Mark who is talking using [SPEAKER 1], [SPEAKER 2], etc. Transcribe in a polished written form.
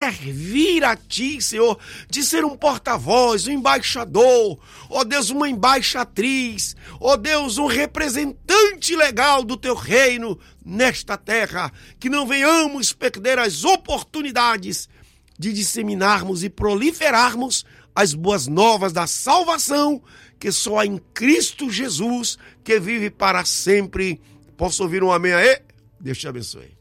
[SPEAKER 1] servir a Ti, Senhor, de ser um porta-voz, um embaixador, ó Deus, uma embaixatriz, ó Deus, um representante legal do Teu reino nesta terra, que não venhamos perder as oportunidades de disseminarmos e proliferarmos as boas novas da salvação, que só há em Cristo Jesus, que vive para sempre. Posso ouvir um amém aí? Deus te abençoe.